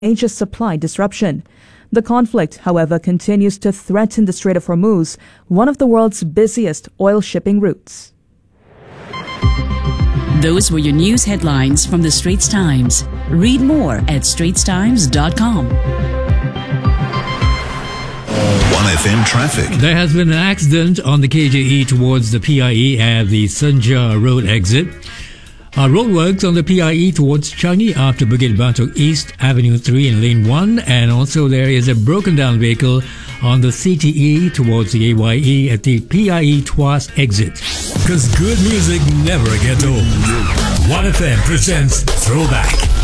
major supply disruption. The conflict, however, continues to threaten the Strait of Hormuz, one of the world's busiest oil shipping routes. Those were your news headlines from the Straits Times. Read more at straitstimes.com. 1FM traffic. There has been an accident on the KJE towards the PIE at the Senja Road exit. Roadworks on the PIE towards Changi after Bukit Batok East Avenue 3 in Lane 1, and also there is a broken down vehicle on the CTE towards the AYE at the PIE Tuas exit. Because good music never gets old. 1FM presents Throwback.